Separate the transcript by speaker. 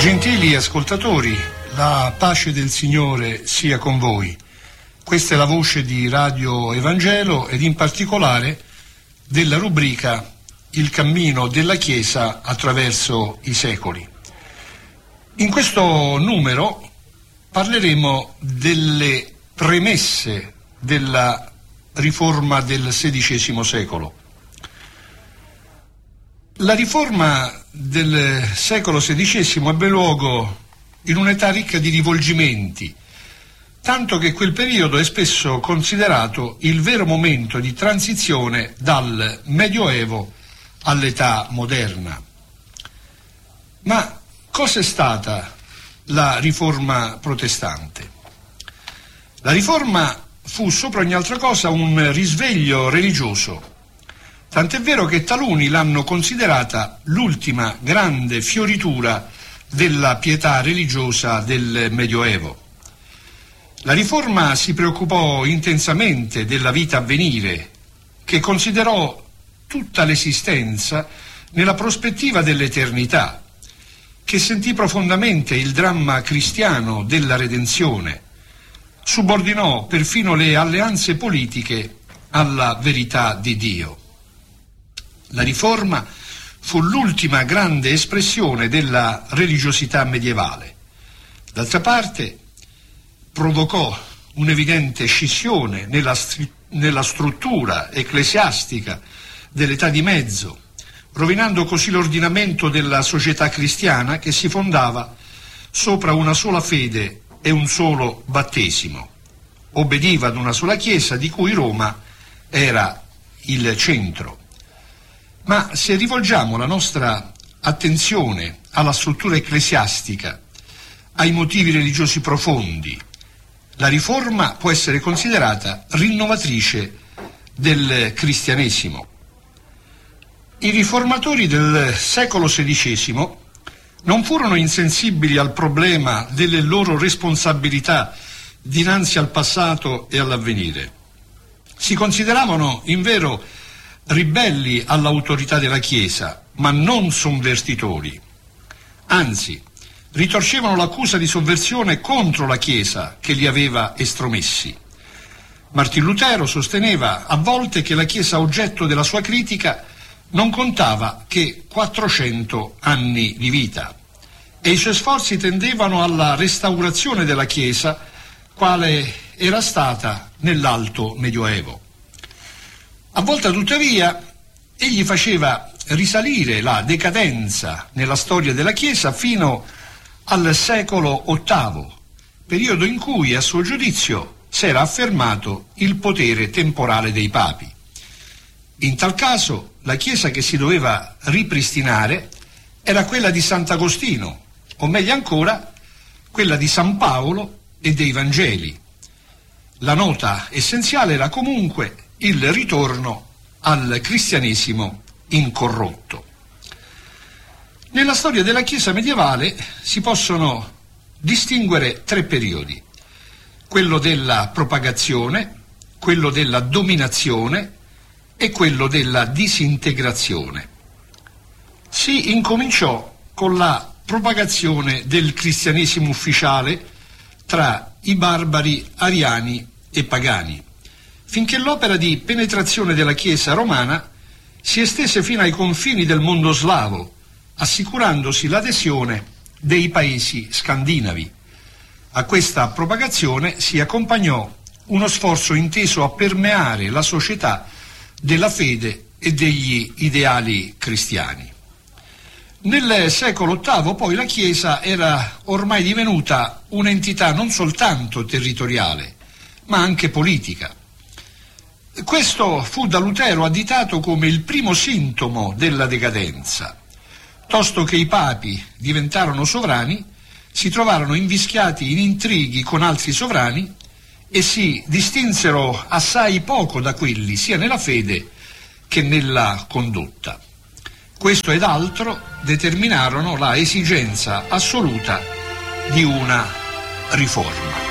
Speaker 1: Gentili ascoltatori, la pace del Signore sia con voi. Questa è la voce di Radio Evangelo ed in particolare della rubrica Il cammino della Chiesa attraverso i secoli. In questo numero parleremo delle premesse della riforma del XVI secolo. La riforma del secolo XVI ebbe luogo in un'età ricca di rivolgimenti, tanto che quel periodo è spesso considerato il vero momento di transizione dal Medioevo all'età moderna. Ma cos'è stata la riforma protestante? La riforma fu sopra ogni altra cosa un risveglio religioso. Tant'è vero che taluni l'hanno considerata l'ultima grande fioritura della pietà religiosa del Medioevo. La Riforma si preoccupò intensamente della vita a venire, che considerò tutta l'esistenza nella prospettiva dell'eternità, che sentì profondamente il dramma cristiano della redenzione, subordinò perfino le alleanze politiche alla verità di Dio. La Riforma fu l'ultima grande espressione della religiosità medievale. D'altra parte, provocò un'evidente scissione nella struttura ecclesiastica dell'età di mezzo, rovinando così l'ordinamento della società cristiana che si fondava sopra una sola fede e un solo battesimo. Obbediva ad una sola Chiesa di cui Roma era il centro. Ma se rivolgiamo la nostra attenzione alla struttura ecclesiastica, ai motivi religiosi profondi, la Riforma può essere considerata rinnovatrice del cristianesimo. I riformatori del secolo XVI non furono insensibili al problema delle loro responsabilità dinanzi al passato e all'avvenire. Si consideravano invero ribelli all'autorità della Chiesa, ma non sovvertitori. Anzi, ritorcevano l'accusa di sovversione contro la Chiesa che li aveva estromessi. Martin Lutero sosteneva a volte che la Chiesa oggetto della sua critica non contava che 400 anni di vita e i suoi sforzi tendevano alla restaurazione della Chiesa quale era stata nell'Alto Medioevo. A volte, tuttavia, egli faceva risalire la decadenza nella storia della Chiesa fino al secolo VIII, periodo in cui, a suo giudizio, si era affermato il potere temporale dei papi. In tal caso, la Chiesa che si doveva ripristinare era quella di Sant'Agostino, o meglio ancora, quella di San Paolo e dei Vangeli. La nota essenziale era comunque il ritorno al cristianesimo incorrotto. Nella storia della Chiesa medievale si possono distinguere tre periodi: quello della propagazione, quello della dominazione e quello della disintegrazione. Si incominciò con la propagazione del cristianesimo ufficiale tra i barbari ariani e pagani, finché l'opera di penetrazione della Chiesa romana si estese fino ai confini del mondo slavo, assicurandosi l'adesione dei paesi scandinavi. A questa propagazione si accompagnò uno sforzo inteso a permeare la società della fede e degli ideali cristiani. Nel secolo VIII poi la Chiesa era ormai divenuta un'entità non soltanto territoriale, ma anche politica. Questo fu da Lutero additato come il primo sintomo della decadenza. Tosto che i papi diventarono sovrani, si trovarono invischiati in intrighi con altri sovrani e si distinsero assai poco da quelli, sia nella fede che nella condotta. Questo ed altro determinarono la esigenza assoluta di una riforma.